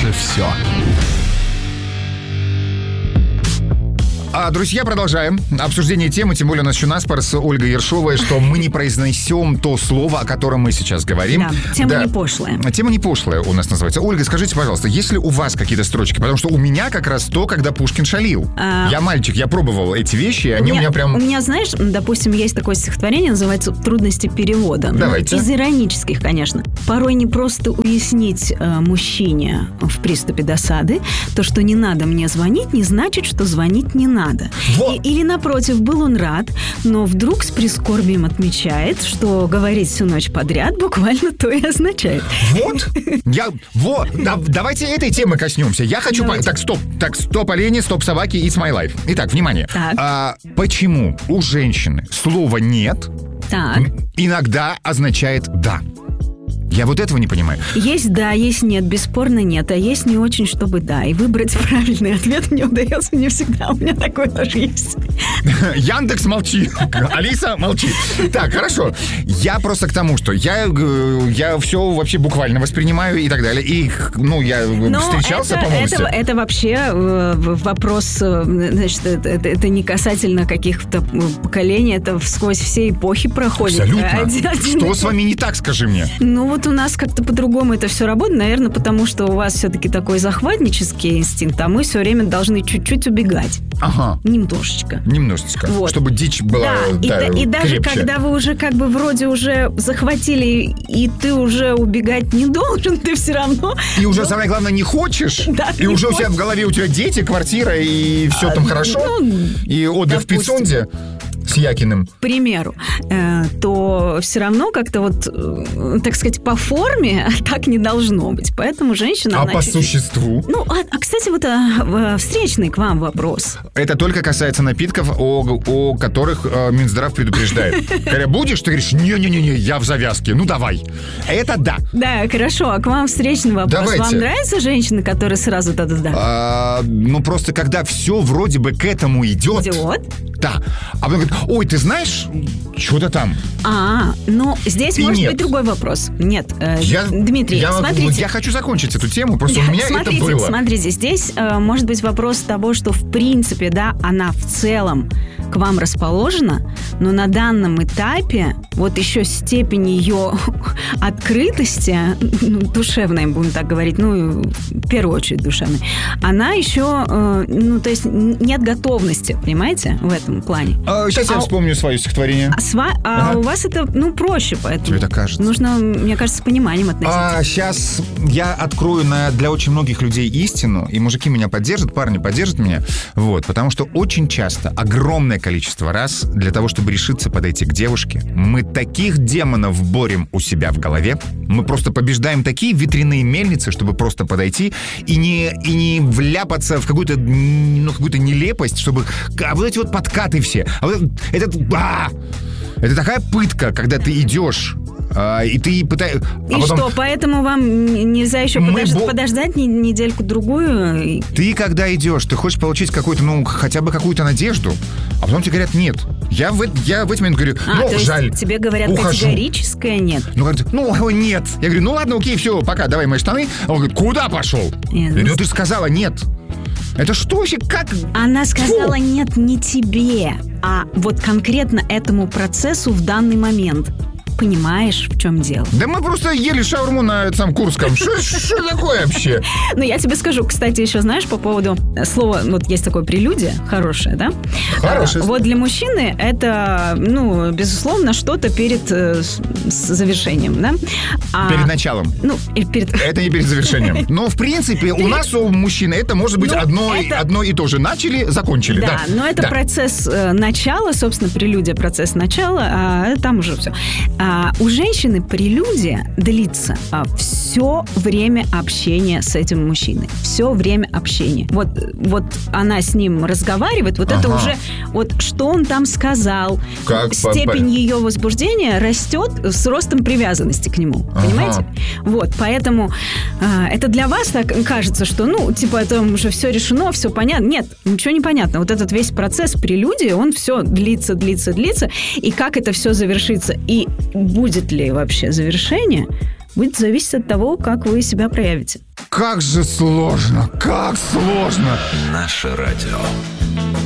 наше все. Друзья, продолжаем обсуждение темы, тем более у нас еще наспор с Ольгой Ершовой, что мы не произнесем то слово, о котором мы сейчас говорим. Да, тема не пошлая. Тема не пошлая у нас называется. Ольга, скажите, пожалуйста, есть ли у вас какие-то строчки? Потому что у меня как раз то, когда Пушкин шалил. Я мальчик, я пробовал эти вещи, они у меня прям... У меня, знаешь, допустим, есть такое стихотворение, называется «Трудности перевода». Давайте. Из иронических, конечно. Порой не просто уяснить мужчине в приступе досады, то, что не надо мне звонить, не значит, что звонить не надо. Вот. Или, напротив, был он рад, но вдруг с прискорбием отмечает, что говорить всю ночь подряд буквально то и означает. Давайте этой темы коснемся. Я хочу... Так, стоп, олени, стоп, собаки, it's my life. Итак, внимание. Почему у женщины слово «нет» иногда означает «да»? Я вот этого не понимаю. Есть да, есть нет, бесспорно нет, а есть не очень, чтобы да. И выбрать правильный ответ мне удается не всегда. У меня такое тоже есть. Яндекс, молчи. Алиса, молчи. Так, хорошо. Я просто к тому, что я все вообще буквально воспринимаю и так далее. И, я встречался, по-моему, с... Это вообще вопрос, значит, это не касательно каких-то поколений, это сквозь все эпохи проходит. Абсолютно. Что с вами не так, скажи мне? У нас как-то по-другому это все работает, наверное, потому что у вас все-таки такой захватнический инстинкт, а мы все время должны чуть-чуть убегать. Ага. Немножечко. Вот. Чтобы дичь была и даже когда вы уже как бы вроде уже захватили, и ты уже убегать не должен, ты все равно... И уже, самое главное, не хочешь, и уже у тебя в голове у тебя дети, квартира, и все там хорошо, и отдых в Пицунде с Якиным. К примеру, то все равно как-то вот, так сказать, по форме так не должно быть. Поэтому женщина... по существу? Кстати, вот встречный к вам вопрос. Это только касается напитков, о которых Минздрав предупреждает. Когда будешь, ты говоришь, не-не-не, я в завязке, давай. Это да. Да, хорошо, а к вам встречный вопрос. Давайте. Вам нравятся женщины, которые сразу да-да-да? Просто когда все вроде бы к этому идет. Да. А потом говорит, ой, ты знаешь, что-то там. Здесь и может быть другой вопрос. Нет, Дмитрий, смотрите. Я хочу закончить эту тему, просто у меня это было. Смотрите, здесь может быть вопрос того, что в принципе, да, она в целом к вам расположена, но на данном этапе вот еще степень ее открытости, душевной, будем так говорить, в первую очередь душевной, она еще, то есть нет готовности, понимаете, в этом плане. Сейчас я вспомню свое стихотворение. У вас это, проще, поэтому... Тебе так кажется? Нужно, мне кажется, с пониманием относиться. Сейчас я открою для очень многих людей истину, и мужики меня поддержат, парни поддержат меня, потому что очень часто, огромное количество раз, для того, чтобы решиться подойти к девушке, мы таких демонов борем у себя в голове, мы просто побеждаем такие ветряные мельницы, чтобы просто подойти и не вляпаться в какую-то нелепость, чтобы... вот эти вот подкаты все. Это такая пытка, когда ты идешь, и ты пытаешься... что, поэтому вам нельзя еще подождать недельку-другую? Ты, когда идешь, ты хочешь получить какую-то, хотя бы какую-то надежду, а потом тебе говорят «нет». Я в эти моменты говорю, жаль, тебе говорят ухожу. Категорическое «нет». Нет. Я говорю, ладно, окей, все, пока, давай мои штаны. Он говорит, куда пошел? Ты сказала «нет». Это что вообще, как? Она сказала «нет» не тебе, а вот конкретно этому процессу в данный момент. Понимаешь, в чем дело? Да мы просто ели шаурму на Курском. Что такое вообще? Я тебе скажу, кстати, еще знаешь, по поводу слова, есть такое прелюдия, хорошее, да? Хорошее. Вот для мужчины это, безусловно, что-то перед завершением, да? Перед началом. Это не перед завершением. Но, в принципе, у нас, у мужчины, это может быть одно и то же. Начали, закончили. Да, но это процесс начала, собственно, прелюдия, процесс начала, а там уже все. У женщины прелюдия длится все время общения с этим мужчиной. Все время общения. Вот она с ним разговаривает, это уже, что он там сказал, степень ее возбуждения растет с ростом привязанности к нему. Понимаете? Поэтому это для вас так кажется, что, это уже все решено, все понятно. Нет, ничего не понятно. Вот этот весь процесс прелюдии, он все длится, и как это все завершится, и будет ли вообще завершение, будет зависеть от того, как вы себя проявите. как же сложно, как сложно. Наше радио.